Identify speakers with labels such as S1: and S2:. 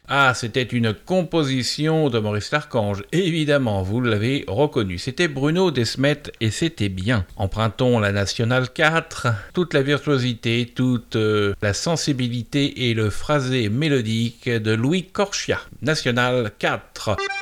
S1: Ah, c'était une composition de Maurice Larchange. Évidemment, vous l'avez reconnu. C'était Bruno Desmet et c'était bien. Empruntons la Nationale 4, toute la virtuosité, toute la sensibilité et le phrasé mélodique de Louis Corchia. Nationale 4.